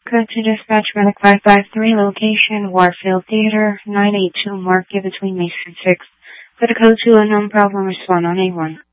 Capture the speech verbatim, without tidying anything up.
Code to dispatch Relic five five three, location Warfield Theater, nine eight two Mark, give between Mason six. For the code to unknown problem, respond on A one.